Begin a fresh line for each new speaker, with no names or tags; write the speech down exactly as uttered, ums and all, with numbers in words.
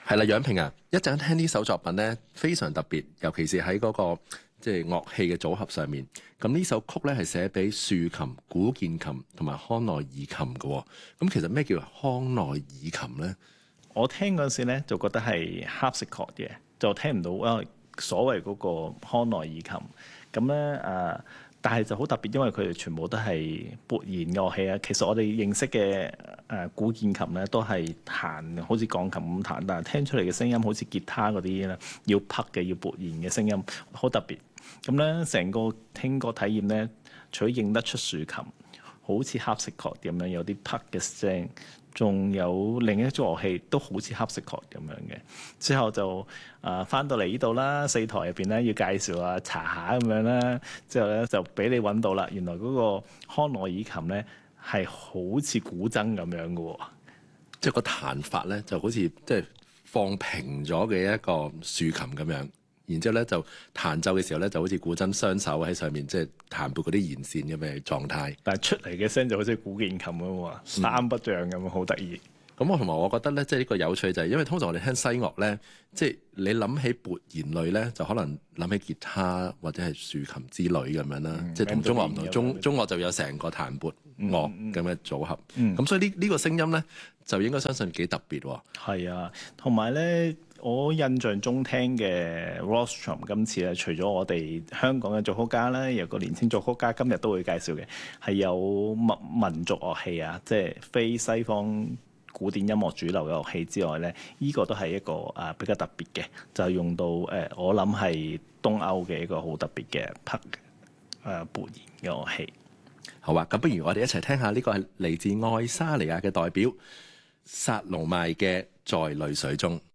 係啦，楊平啊，一陣聽呢首作品咧，非常特別，尤其是喺嗰、那個即係樂器嘅組合上面。咁呢首曲咧係寫俾豎琴、古鍵琴同埋康奈爾琴嘅。咁其實咩叫康奈爾琴咧？
我聽嗰陣時咧就覺得係 harpsichord 嘅，就聽唔到啊所謂嗰個康奈爾琴。咁咧誒。但係就好特別，因為佢哋全部都係撥弦樂器啊。其實我哋認識嘅誒古鍵琴咧，都係彈好似鋼琴咁彈，但係聽出嚟嘅聲音好似吉他嗰啲咧，要拍嘅要撥弦嘅聲音，好特別。咁咧成個聽覺體驗咧，除咗認得出豎琴，好似 harpsichord 咁樣有啲拍嘅聲。仲有另一組樂器都好似 harpsichord 咁樣嘅，之後就啊翻、呃、到嚟呢度啦，四台入邊咧要介紹啊查下咁樣啦，之後咧就俾你揾到啦。原來嗰個康奈爾琴咧係好似古箏咁樣嘅喎，
即係個彈法咧就好似即係放平咗嘅一個豎琴咁樣。然之後咧就彈奏嘅時候咧就好似古箏雙手喺上面即係彈撥嗰啲弦線咁嘅狀態，
但係出嚟嘅聲就好似古鍵琴咁喎，三不像咁，好得意。
咁我同埋我覺得咧，即係呢個有趣就係，因為通常我哋聽西樂咧，即係你諗起撥弦類咧，就可能諗起吉他或者係豎琴之類咁樣啦，嗯、即係同中樂唔同。中中樂就有成個彈撥樂咁嘅組合，咁、嗯、所以呢呢個聲音咧就應該相信幾特別喎。
係啊，同埋咧。我印象中聽嘅 Rostrum 今次咧，除咗我哋香港嘅作曲家咧，有個年輕作曲家今日都會介紹嘅，係有民民族樂器啊，即係非西方古典音樂主流嘅樂器之外咧，呢、這個都係一個啊比較特別嘅，就係用到誒、呃，我諗係東歐嘅一個好特別嘅拍誒撥弦嘅樂器。
好啊，咁不如我哋一齊聽下呢個係嚟自愛沙尼亞嘅代表薩魯邁嘅在淚水中。